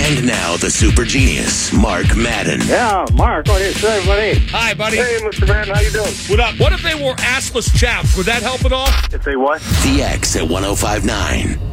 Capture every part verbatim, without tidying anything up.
And now the super genius, Mark Madden. Yeah, Mark, what is it, buddy? Hi, buddy. Hey, Mister Madden, how you doing? What up? What if they wore assless chaps? Would that help at all? If they what? The X at one oh five point nine.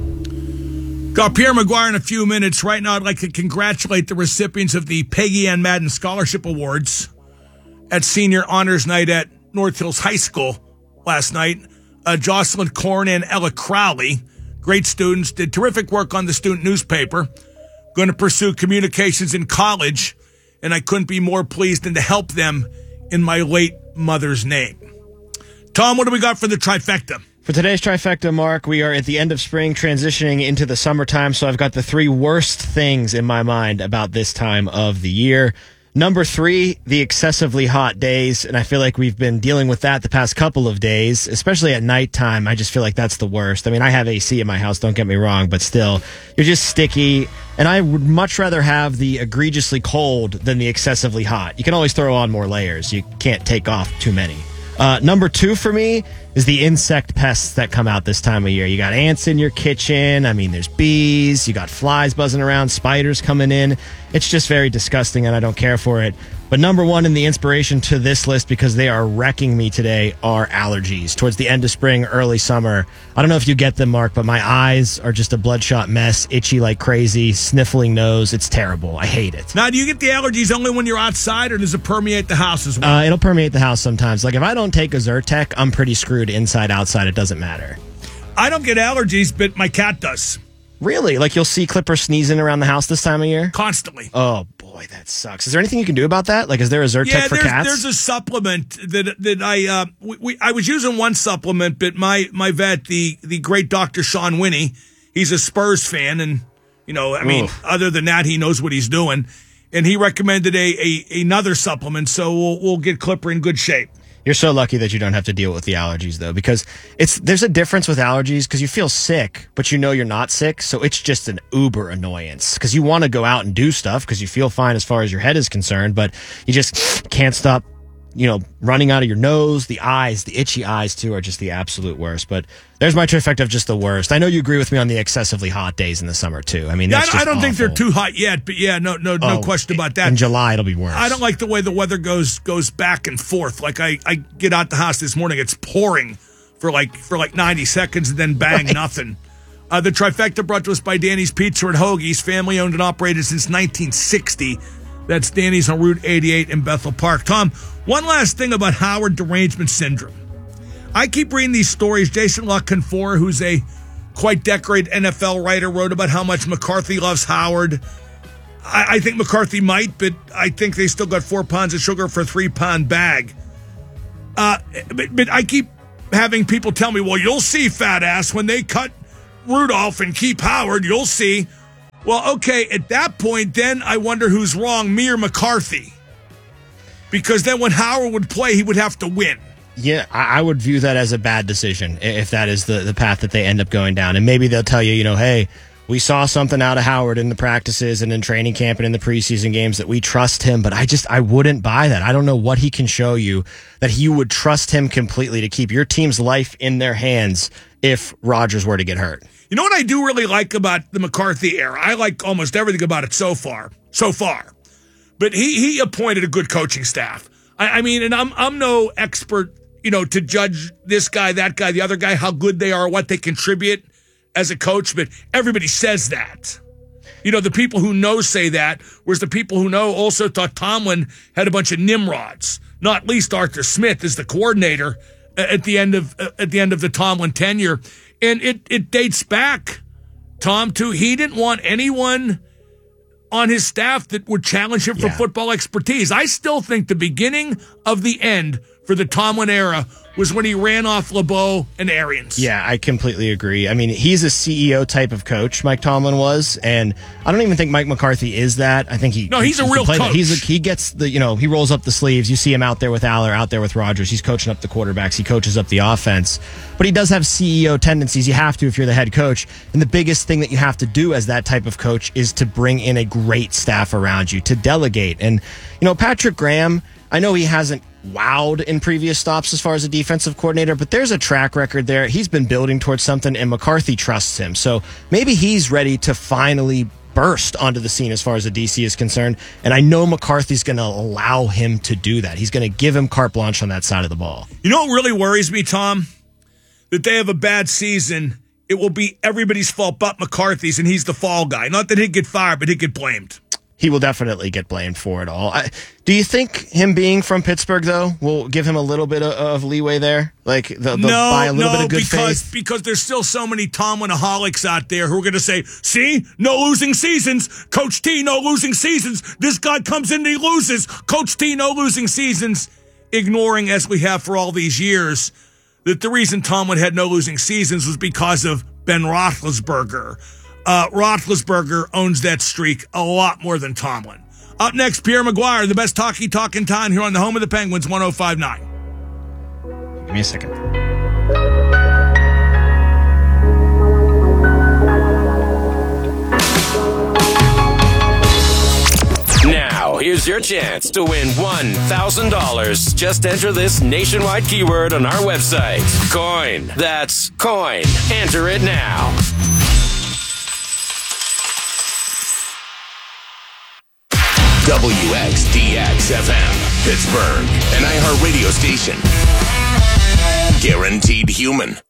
Got Pierre McGuire in a few minutes. Right now, I'd like to congratulate the recipients of the Peggy Ann Madden Scholarship Awards at Senior Honors Night at North Hills High School last night. Uh, Jocelyn Korn and Ella Crowley, great students, did terrific work on the student newspaper. Going to pursue communications in college, and I couldn't be more pleased than to help them in my late mother's name. Tom, what do we got for the trifecta? For today's trifecta, Mark, we are at the end of spring, transitioning into the summertime, so I've got the three worst things in my mind about this time of the year. Number three, the excessively hot days, and I feel like we've been dealing with that the past couple of days, especially at nighttime. I just feel like that's the worst. I mean, I have A C in my house, don't get me wrong, but still, you're just sticky, and I would much rather have the egregiously cold than the excessively hot. You can always throw on more layers. You can't take off too many. Uh, number two for me is the insect pests that come out this time of year. You got ants in your kitchen. I mean, there's bees. You got flies buzzing around, spiders coming in. It's just very disgusting, and I don't care for it. But number one in the inspiration to this list, because they are wrecking me today, are allergies. Towards the end of spring, early summer. I don't know if you get them, Mark, but my eyes are just a bloodshot mess, itchy like crazy, sniffling nose. It's terrible. I hate it. Now, do you get the allergies only when you're outside, or does it permeate the house as well? Uh, it'll permeate the house sometimes. Like, if I don't take a Zyrtec, I'm pretty screwed inside, outside. It doesn't matter. I don't get allergies, but my cat does. Really? Like, you'll see Clipper sneezing around the house this time of year? Constantly. Oh, boy, that sucks. Is there anything you can do about that? Like, is there a Zyrtec yeah, for there's, cats? there's a supplement that that I uh, we, we I was using one supplement, but my my vet, the the great Doctor Sean Winnie, he's a Spurs fan, and you know, I mean, Oof. other than that, he knows what he's doing, and he recommended a, a another supplement, so we'll we'll get Clipper in good shape. You're so lucky that you don't have to deal with the allergies, though, because it's there's a difference with allergies because you feel sick, but you know you're not sick, so it's just an uber annoyance because you want to go out and do stuff because you feel fine as far as your head is concerned, but you just can't stop, you know, running out of your nose. The eyes, the itchy eyes, too, are just the absolute worst. But there's my trifecta of just the worst. I know you agree with me on the excessively hot days in the summer, too. I mean, Yeah, that's I, just I don't think they're awful. too hot yet, but yeah, no no no Oh, question about that. In July, it'll be worse. I don't like the way the weather goes goes back and forth. Like I, I get out the house this morning, it's pouring for like for like ninety seconds, and then bang, Right. nothing. Uh, the trifecta brought to us by Danny's Pizza and Hoagie's, family owned and operated since nineteen sixty. That's Danny's on Route eighty-eight in Bethel Park. Tom, one last thing about Howard derangement syndrome. I keep reading these stories. Jason LaConfort, who's a quite decorated N F L writer, wrote about how much McCarthy loves Howard. I, I think McCarthy might, but I think they still got four pounds of sugar for a three-pound bag. Uh, but, but I keep having people tell me, well, you'll see, fat ass, when they cut Rudolph and keep Howard, you'll see. Well, okay, at that point, then I wonder who's wrong, me or McCarthy. Because then when Howard would play, he would have to win. Yeah, I I would view that as a bad decision if that is the, the path that they end up going down. And maybe they'll tell you, you know, hey, we saw something out of Howard in the practices and in training camp and in the preseason games that we trust him. But I just, I wouldn't buy that. I don't know what he can show you that you would trust him completely to keep your team's life in their hands if Rodgers were to get hurt. You know what I do really like about the McCarthy era? I like almost everything about it so far. So far. But he he appointed a good coaching staff. I, I mean, and I'm I'm no expert, you know, to judge this guy, that guy, the other guy, how good they are, what they contribute as a coach, but everybody says that. You know, the people who know say that, whereas the people who know also thought Tomlin had a bunch of nimrods, not least Arthur Smith as the coordinator at the end of at the end of the Tomlin tenure. And it, it dates back, Tom, to he didn't want anyone on his staff that would challenge him for Yeah. football expertise. I still think the beginning of the end for the Tomlin era was when he ran off LeBeau and Arians. Yeah, I completely agree. I mean, he's a C E O type of coach, Mike Tomlin was, and I don't even think Mike McCarthy is that. I think he No, he's a he real can play that. coach. He's a, he gets the, you know, he rolls up the sleeves. You see him out there with Aller, out there with Rodgers. He's coaching up the quarterbacks. He coaches up the offense. But he does have C E O tendencies. You have to if you're the head coach. And the biggest thing that you have to do as that type of coach is to bring in a great staff around you, to delegate. And, you know, Patrick Graham, I know he hasn't wowed in previous stops as far as a defensive coordinator, but there's a track record there. He's been building towards something, and McCarthy trusts him. So maybe he's ready to finally burst onto the scene as far as the D C is concerned. And I know McCarthy's going to allow him to do that. He's going to give him carte blanche on that side of the ball. You know what really worries me, Tom? That they have a bad season. It will be everybody's fault but McCarthy's, and he's the fall guy. Not that he'd get fired, but he'd get blamed. He will definitely get blamed for it all. I, do you think him being from Pittsburgh, though, will give him a little bit of, of leeway there? Like, the, the no, buy a little no, bit of good because, faith? because there's still so many Tomlinaholics out there who are going to say, see, no losing seasons. Coach T, no losing seasons. This guy comes in and he loses. Coach T, no losing seasons. Ignoring, as we have for all these years, that the reason Tomlin had no losing seasons was because of Ben Roethlisberger. Uh, Roethlisberger owns that streak a lot more than Tomlin. Up next, Pierre Maguire, the best talkie talk in town here on the home of the Penguins, one oh five point nine. Give me a second. Now, here's your chance to win one thousand dollars. Just enter this nationwide keyword on our website. Coin. That's coin. Enter it now. W X D X F M, Pittsburgh, an iHeart radio station. Guaranteed human.